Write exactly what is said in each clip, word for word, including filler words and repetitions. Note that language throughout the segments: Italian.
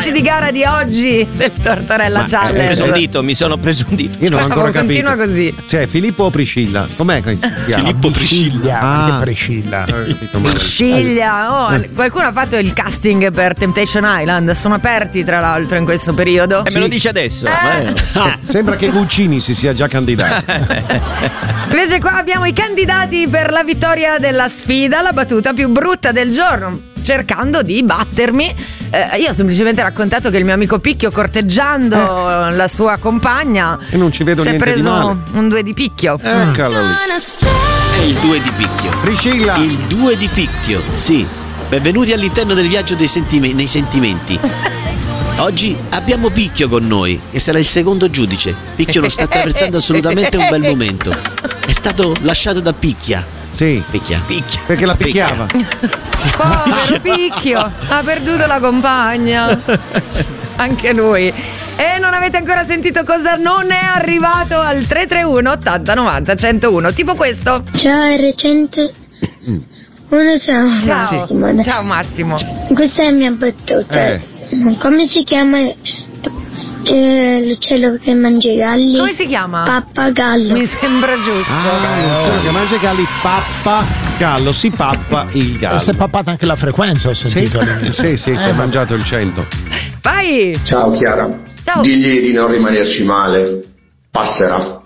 amici di gara di oggi del Tortorella Ma Challenge. mi sono preso un dito, mi sono preso un dito. Io non ho ancora capito. Continua così. Cioè, Filippo o Priscilla? Com'è che si chiama? Filippo Priscilla. Ah, Anche Priscilla. Sciglia, oh, qualcuno ha fatto il casting per Temptation Island, sono aperti tra l'altro in questo periodo. E me lo dice adesso. Eh. Ah, sembra che Guccini si sia già candidato. Invece qua abbiamo i candidati per la vittoria della sfida, la battuta più brutta del giorno, cercando di battermi. Eh, io ho semplicemente raccontato che il mio amico Picchio, corteggiando eh. la sua compagna, e non ci vedo si è niente di preso male. un due di picchio. Eccola lì. È il due di picchio. Priscilla. Il due di picchio, sì. Benvenuti all'interno del viaggio dei sentime- nei sentimenti. Oggi abbiamo Picchio con noi e sarà il secondo giudice. Picchio non sta attraversando assolutamente un bel momento. È stato lasciato da Picchia. Sì. Picchia. Picchia. Perché la picchiava. Povero Picchio, ha perduto la compagna. Anche lui. E non avete ancora sentito cosa non è arrivato al tre tre uno ottanta novanta centouno. Tipo questo. Ciao R cento. Buonasera. Ciao. Massimo. Ciao Massimo. Questa è la mia battuta. Eh. Come si chiama eh, l'uccello che mangia i galli? Come si chiama? Pappagallo. Mi sembra giusto. Ah, quello che mangia i galli, pappa gallo, si pappa il gallo. E si è pappata anche la frequenza, ho Sì, sentito all'inizio. sì, sì, si è Eh, mangiato il cento. Vai. Ciao Chiara. Ciao. Digli di non rimanerci male. Passerà.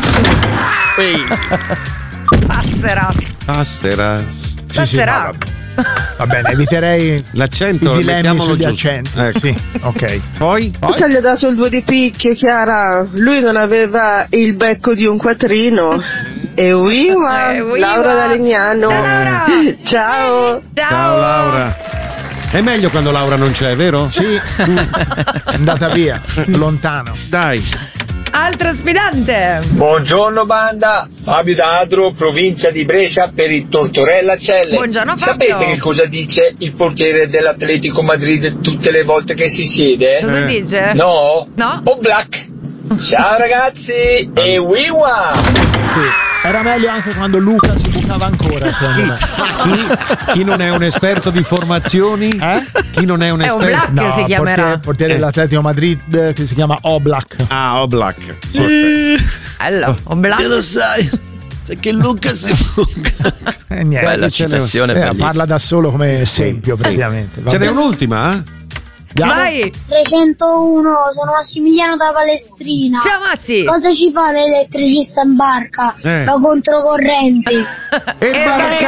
Passerà. Passerà. sì, sì, Passerà. no, va bene, eviterei L'accento, i dilemmi mettiamolo sugli giusto. accenti. Ecco. Sì, ok. Poi? Cosa gli ha dato il due di picchio, Chiara? Lui non aveva il becco di un quattrino. E viva, Eh, viva. Laura da Legnano. Ciao, Laura. Ciao. Ciao. Ciao Laura. È meglio quando Laura non c'è, vero? Sì, è andata via, lontano. Dai. Altro sfidante. Buongiorno banda, Fabio D'Adro, provincia di Brescia per il Tortorella Challenge. Buongiorno, Fabio. Sapete che cosa dice il portiere dell'Atletico Madrid tutte le volte che si siede? Cosa dice? No? No? O Black. Ciao ragazzi e wiwa! Sì. Era meglio anche quando Luca si bucava ancora, secondo me. Chi, chi non è un esperto di formazioni? Eh? Chi non è un È un esperto? Black. si chiamerà. portiere, portiere Eh. dell'Atletico Madrid che si chiama Oblak. Ah, Oblak. Allora, un Che black. lo sai? Sai che Luca si buca. E niente. Bella ce n'è- citazione, Eh, bellissima. parla da solo come esempio, praticamente. Ce n'è Vabbè. un'ultima? eh? Andiamo? Vai. trecentouno, sono Massimiliano da Palestrina. Ciao Massi. Cosa ci fa l'elettricista in barca? Eh. Va controcorrente. E il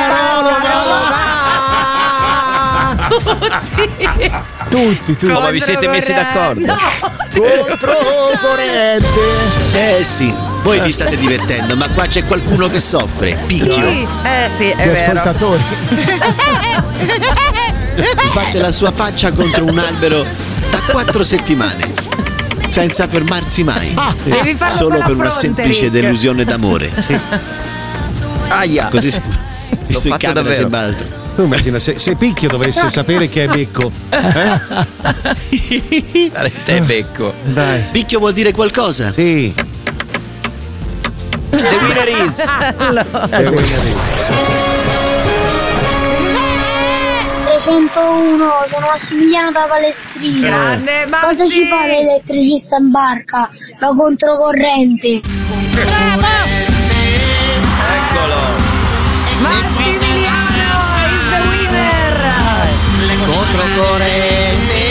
Tutti, tutti. Come vi siete messi d'accordo? No. Controcorrente. Eh sì, voi vi state divertendo, ma qua c'è qualcuno che soffre. Picchio. Sì. Eh sì, è Gli vero. ascoltatori. Sbatte la sua faccia contro un albero da quattro settimane, senza fermarsi mai. Devi farlo Solo con la per una fronte, semplice Rick. delusione d'amore. Sì. Aia. Così sembra. Visto in fatto camera davvero. sembra altro. Tu immagina se, se Picchio dovesse sapere che è becco. Eh? Sarete becco. Dai. Picchio vuol dire qualcosa? Sì. The winner is. Eh, voglio dire. trecentouno, sono Massimiliano da Palestrina. Grande Massi. Cosa ci fa l'elettricista in barca? Va controcorrente. Eccolo. Massimiliano is the winner. Controcorrente.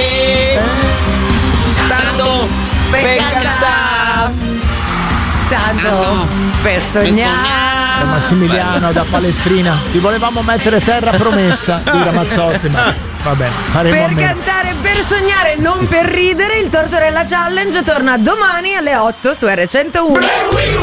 Tanto per cantare. Tanto per sognare. Massimiliano da Palestrina. Ti volevamo mettere terra promessa di Ramazzotti, ma va bene, faremo a Per meno. cantare, per sognare, non per ridere, il Tortorella Challenge torna domani alle otto su R centouno.